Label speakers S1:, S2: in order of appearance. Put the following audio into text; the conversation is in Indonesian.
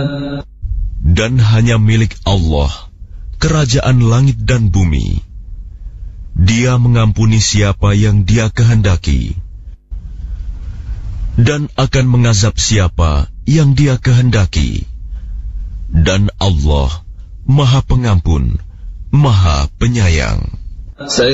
S1: Dan hanya milik Allah kerajaan langit dan bumi. Dia mengampuni siapa yang Dia kehendaki, dan akan mengazab siapa yang Dia kehendaki. Dan Allah Maha Pengampun, Maha Penyayang.